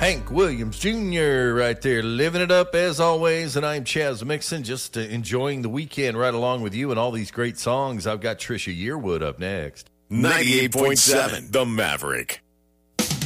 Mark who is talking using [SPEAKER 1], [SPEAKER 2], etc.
[SPEAKER 1] Hank Williams Jr. right there, living it up as always. And I'm Chaz Mixon, just enjoying the weekend right along with you and all these great songs. I've got Trisha Yearwood up next.
[SPEAKER 2] 98.7 The Maverick.